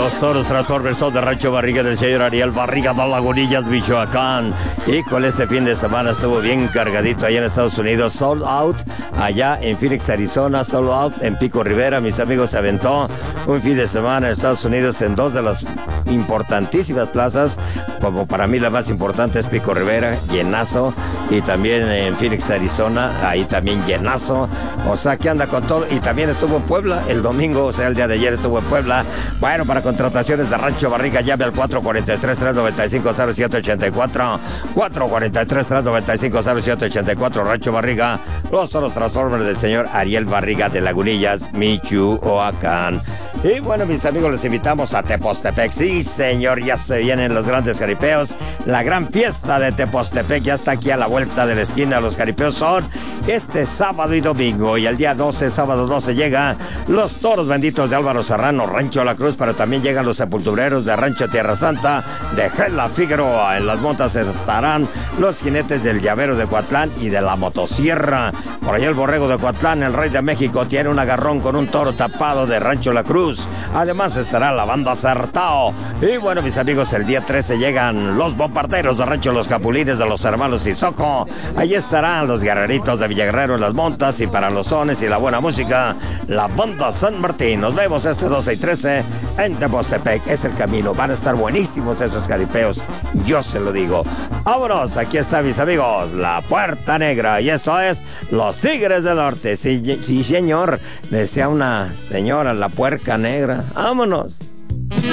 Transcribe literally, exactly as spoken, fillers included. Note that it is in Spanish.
Los toros Transformers son de Rancho Barriga del señor Ariel Barriga de Lagunillas, Michoacán. Híjole, este fin de semana estuvo bien cargadito allá en Estados Unidos. Sold out allá en Phoenix, Arizona. Sold out en Pico Rivera. Mis amigos, se aventó un fin de semana en Estados Unidos en dos de las importantísimas plazas. Como para mí la más importante es Pico Rivera, llenazo. Y también en Phoenix, Arizona, ahí también llenazo. O sea, que anda con todo. Y también estuvo en Puebla el domingo, o sea, el día de ayer estuvo en Puebla. Bueno, para contrataciones de Rancho Barriga, llame al cuatro cuatro tres, tres nueve cinco, cero siete ocho cuatro. cuatro cuatro tres, tres nueve cinco, cero siete ocho cuatro. Rancho Barriga, los toros Transformers del señor Ariel Barriga de Lagunillas, Michoacán. Y bueno, mis amigos, les invitamos a Tepostepec. Sí, señor, ya se vienen los grandes jaripeos. La gran fiesta de Tepostepec ya está aquí a la vuelta de la esquina. Los jaripeos son este sábado y domingo. Y el día doce, sábado doce, llegan los toros benditos de Álvaro Serrano, Rancho La Cruz, pero también llegan los sepultureros de Rancho Tierra Santa, de Gela Figueroa. En las montas estarán los jinetes del Llavero de Coatlán y de la Motosierra. Por allá el borrego de Coatlán, el Rey de México, tiene un agarrón con un toro tapado de Rancho La Cruz. Además estará la banda Certao. Y bueno, mis amigos, el día trece llegan los bombarderos de Rancho Los Capulines de los hermanos Isoco. Allí estarán los guerreritos de Villaguerrero en las montas, y para los sones y la buena música, la banda San Martín. Nos vemos este doce y trece en Tepostepec. Es el camino. Van a estar buenísimos esos jaripeos, yo se lo digo. Vámonos, aquí está, mis amigos, la Puerta Negra. Y esto es Los Tigres del Norte. Sí, sí, señor, decía una señora, la Puerca Negra. Vámonos.